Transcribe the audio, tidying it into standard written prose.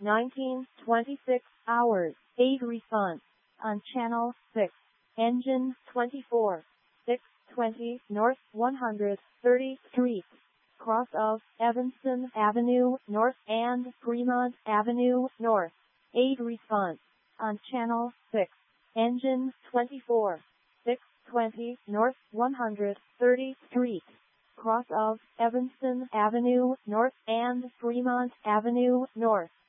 19:26 hours. 8 response. On channel 6. Engine 24. 620 North 130th Street. Cross of Evanston Avenue North and Fremont Avenue North. 8 response. On channel 6. Engine 24. 620 North 130th Street. Cross of Evanston Avenue North and Fremont Avenue North.